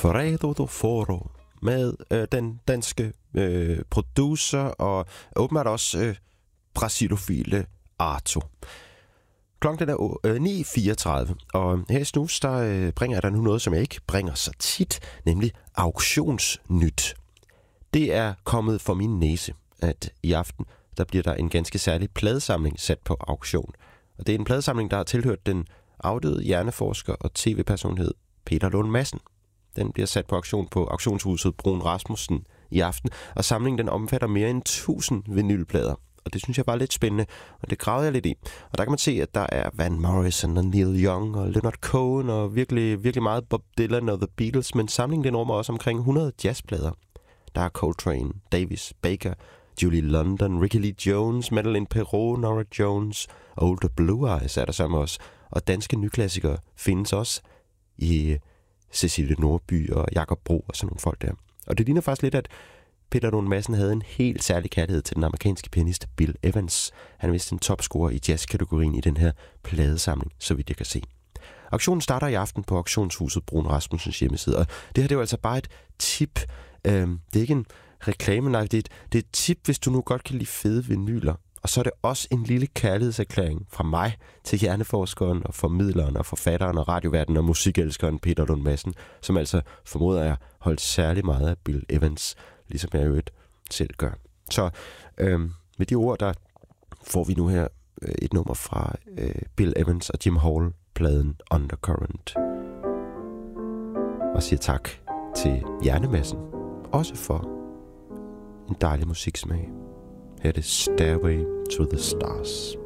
Fredo do Foro med den danske producer og åbenbart også brasilofile Arto. Klokken er 9:34, og her i Snus, der bringer jeg dig nu noget, som jeg ikke bringer så tit, nemlig auktionsnyt. Det er kommet for min næse, at i aften, der bliver der en ganske særlig pladesamling sat på auktion. Og det er en pladesamling, der har tilhørt den afdøde hjerneforsker og tv-personlighed Peter Lund Madsen. Den bliver sat på auktion på auktionshuset Bruun Rasmussen i aften, og samlingen den omfatter mere end 1000 vinylplader. Og det synes jeg var lidt spændende, og det gravede jeg lidt i. Og der kan man se, at der er Van Morrison og Neil Young og Leonard Cohen og virkelig, virkelig meget Bob Dylan og The Beatles, men samlingen den rummer også omkring 100 jazzplader. Der er Coltrane, Davis, Baker, Julie London, Ricky Lee Jones, Madeleine Perrault, Nora Jones, Older Blue Eyes er der sammen også. Og danske nyklassikere findes også i Cecilie Nordby og Jakob Bro og sådan nogle folk der. Og det ligner faktisk lidt, at Peter Lund Madsen havde en helt særlig kærlighed til den amerikanske pianist Bill Evans. Han er vist en topscorer i jazzkategorien i den her pladesamling, så vidt jeg kan se. Auktionen starter i aften på auktionshuset Bruun Rasmussens hjemmeside, og det her det er jo altså bare et tip. Det er ikke en reklame, nej, det er et tip, hvis du nu godt kan lide fede vinyler. Og så er det også en lille kærlighedserklæring fra mig til hjerneforskeren og formidleren og forfatteren og radioværten og musikelskeren Peter Lund Madsen, som altså formoder jeg holdt særlig meget af Bill Evans, ligesom jeg jo selv gør. Så med de ord, der får vi nu her et nummer fra Bill Evans og Jim Hall-pladen Undercurrent. Og siger tak til Hjernemassen, også for en dejlig musiksmag. Her er det Stairway to the Stars.